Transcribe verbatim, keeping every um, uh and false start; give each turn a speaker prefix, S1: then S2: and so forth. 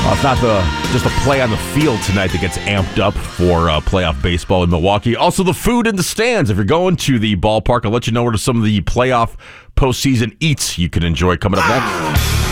S1: Uh, it's not the just the play on the field tonight that gets amped up for uh, playoff baseball in Milwaukee. Also, the food in the stands. If you're going to the ballpark, I'll let you know where some of the playoff postseason eats you can enjoy coming up next.